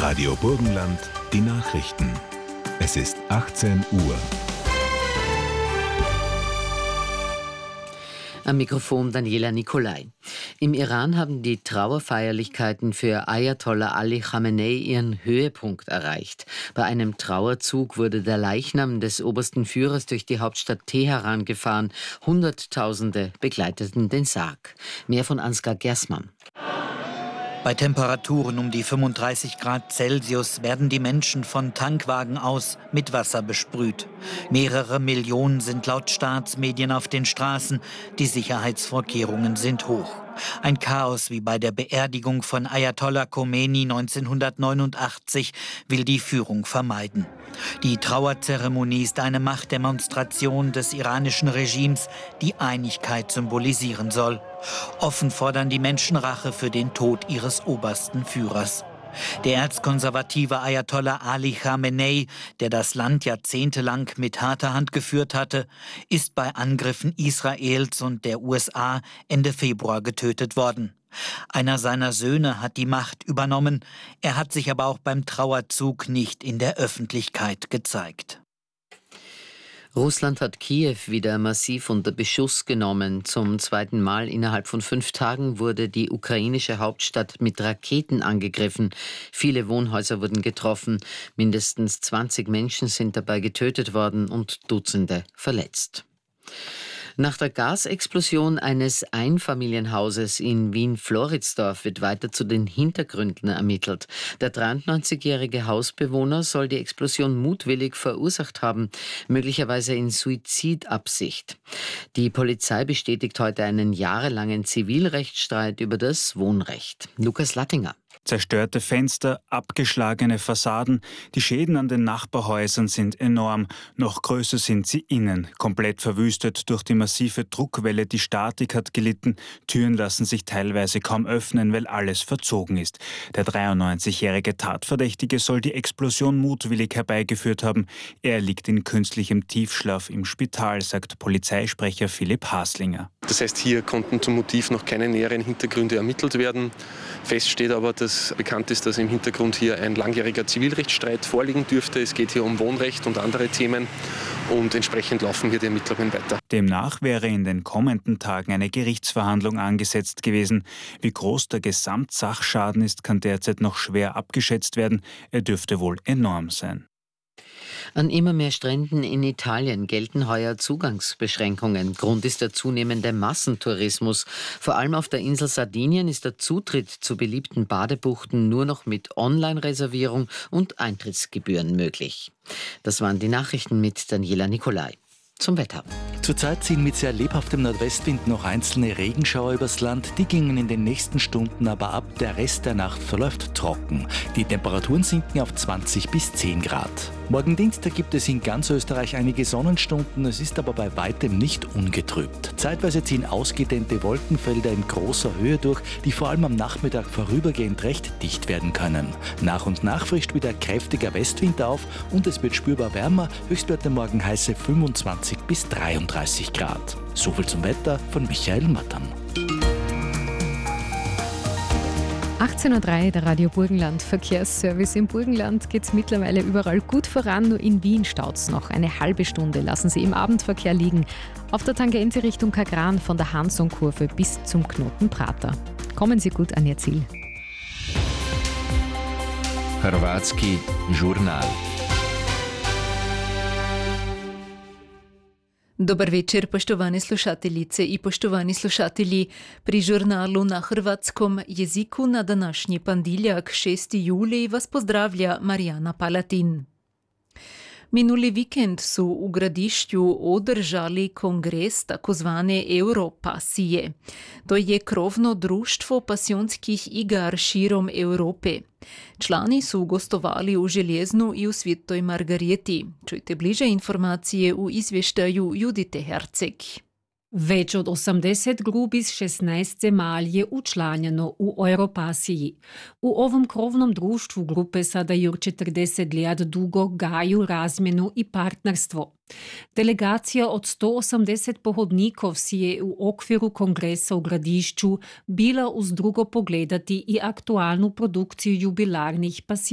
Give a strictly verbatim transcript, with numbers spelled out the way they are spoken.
Radio Burgenland, die Nachrichten. Es ist achtzehn Uhr. Am Mikrofon Daniela Nicolai. Im Iran haben die Trauerfeierlichkeiten für Ayatollah Ali Khamenei ihren Höhepunkt erreicht. Bei einem Trauerzug wurde der Leichnam des obersten Führers durch die Hauptstadt Teheran gefahren. Hunderttausende begleiteten den Sarg. Mehr von Ansgar Gersmann. Bei Temperaturen um die fünfunddreißig Grad Celsius werden die Menschen von Tankwagen aus mit Wasser besprüht. Mehrere Millionen sind laut Staatsmedien auf den Straßen. Die Sicherheitsvorkehrungen sind hoch. Ein Chaos wie bei der Beerdigung von Ayatollah Khomeini neunzehnhundertneunundachtzig will die Führung vermeiden. Die Trauerzeremonie ist eine Machtdemonstration des iranischen Regimes, die Einigkeit symbolisieren soll. Offen fordern die Menschen Rache für den Tod ihres obersten Führers. Der erzkonservative Ayatollah Ali Khamenei, der das Land jahrzehntelang mit harter Hand geführt hatte, ist bei Angriffen Israels und der U S A Ende Februar getötet worden. Einer seiner Söhne hat die Macht übernommen, er hat sich aber auch beim Trauerzug nicht in der Öffentlichkeit gezeigt. Russland hat Kiew wieder massiv unter Beschuss genommen. Zum zweiten Mal innerhalb von fünf Tagen wurde die ukrainische Hauptstadt mit Raketen angegriffen. Viele Wohnhäuser wurden getroffen. Mindestens zwanzig Menschen sind dabei getötet worden und Dutzende verletzt. Nach der Gasexplosion eines Einfamilienhauses in Wien-Floridsdorf wird weiter zu den Hintergründen ermittelt. Der dreiundneunzigjährige Hausbewohner soll die Explosion mutwillig verursacht haben, möglicherweise in Suizidabsicht. Die Polizei bestätigt heute einen jahrelangen Zivilrechtsstreit über das Wohnrecht. Lukas Lattinger. Zerstörte Fenster, abgeschlagene Fassaden, die Schäden an den Nachbarhäusern sind enorm. Noch größer sind sie innen, komplett verwüstet durch die massive Druckwelle. Die Statik hat gelitten, Türen lassen sich teilweise kaum öffnen, weil alles verzogen ist. Der dreiundneunzigjährige Tatverdächtige soll die Explosion mutwillig herbeigeführt haben. Er liegt in künstlichem Tiefschlaf im Spital, sagt Polizeisprecher Philipp Haslinger. Das heißt, hier konnten zum Motiv noch keine näheren Hintergründe ermittelt werden. Fest steht aber, dass bekannt ist, dass im Hintergrund hier ein langjähriger Zivilrechtsstreit vorliegen dürfte. Es geht hier um Wohnrecht und andere Themen und entsprechend laufen hier die Ermittlungen weiter. Demnach wäre in den kommenden Tagen eine Gerichtsverhandlung angesetzt gewesen. Wie groß der Gesamtsachschaden ist, kann derzeit noch schwer abgeschätzt werden. Er dürfte wohl enorm sein. An immer mehr Stränden in Italien gelten heuer Zugangsbeschränkungen. Grund ist der zunehmende Massentourismus. Vor allem auf der Insel Sardinien ist der Zutritt zu beliebten Badebuchten nur noch mit Online-Reservierung und Eintrittsgebühren möglich. Das waren die Nachrichten mit Daniela Nicolai. Zum Wetter. Zurzeit ziehen mit sehr lebhaftem Nordwestwind noch einzelne Regenschauer übers Land. Die gingen in den nächsten Stunden aber ab. Der Rest der Nacht verläuft trocken. Die Temperaturen sinken auf zwanzig bis zehn Grad. Morgen Dienstag gibt es in ganz Österreich einige Sonnenstunden. Es ist aber bei weitem nicht ungetrübt. Zeitweise ziehen ausgedehnte Wolkenfelder in großer Höhe durch, die vor allem am Nachmittag vorübergehend recht dicht werden können. Nach und nach frischt wieder kräftiger Westwind auf und es wird spürbar wärmer. Höchstwerte morgen heiße fünfundzwanzig bis dreiunddreißig Grad. Soviel zum Wetter von Michael Mattern. achtzehn Uhr drei, der Radio Burgenland Verkehrsservice. Im Burgenland geht es mittlerweile überall gut voran, nur in Wien staut es noch. Eine halbe Stunde lassen Sie im Abendverkehr liegen. Auf der Tangente Richtung Kagran von der Hansonkurve bis zum Knoten Prater. Kommen Sie gut an Ihr Ziel. Hrvatski Žurnal. Dobar večer, poštovane slušateljice i poštovani slušatelji. Pri žurnalu na hrvatskom jeziku na današnji ponedjeljak, šesti julij, vas pozdravlja Marijana Palatin. Minuli vikend su u Gradišću održali kongres takozvane Europasije. To je krovno društvo pasionskih igar širom Europe. Člani su gostovali u Željeznu i u Svetoj Margarijeti. Čujte bliže informacije u izvještaju Judite Herceg. Več od osemdeset grup iz šestnaest zemalj je učlanjeno u Europasiji. U ovom krovnom društvu grupe sada još četrdeset let dugo gaju razmjenu i partnerstvo. Delegacija od sto osemdeset pohodnikov si je u okviru kongresa u Gradišću bila uz drugo pogledati i aktualnu produkciju jubilarnih pasij.